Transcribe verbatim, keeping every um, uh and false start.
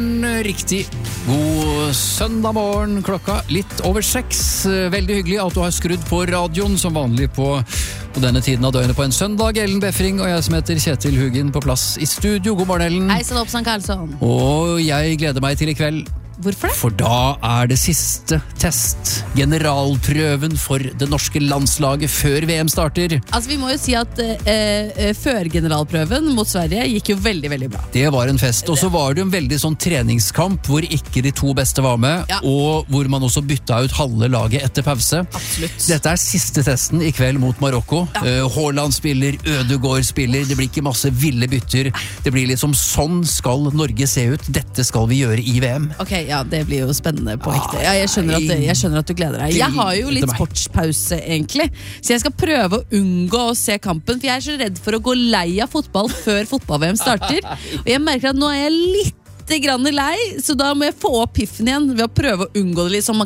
morgen, riktig god søndag morgen, klokka litt over seks. Veldig hyggelig at du har skrudd på radioen som vanlig på, på denne tiden av døgnet på en søndag. Ellen Befring og jeg som heter Kjetil Hugin på plass i studio. God morgen, Ellen. Hei, sann opp, sann Karlsson. Og jeg gleder meg til i kveld. Hvorfor det? For da er det siste test, generalprøven for det norske landslaget før V M starter. Altså, vi må jo si at eh, før-generalprøven mot Sverige gikk jo veldig, veldig bra. Det var en fest, og så var det jo en veldig sånn treningskamp hvor ikke de to beste var med, Ja. og hvor man også bytta ut halve laget etter pause. Absolutt. Dette er siste testen i kveld mot Marokko. Ja. Eh, Haaland spiller, Ødegaard spiller, det blir ikke masse ville bytter. Det blir liksom sånn skal Norge se ut, dette skal vi gjøre i V M. Ok, ja, det blir jo spennende på ekte. Ja, jeg skjønner at, jeg skjønner at du gleder deg. Jeg har jo litt sportspause, egentlig. Så jeg skal prøve å unngå å se kampen, for jeg er så redd for å gå lei av fotball før fotball-V M starter. Og jeg merker at nå er jeg litt grann lei, så da må jeg få opp piffen igjen ved å prøve å unngå det litt, så man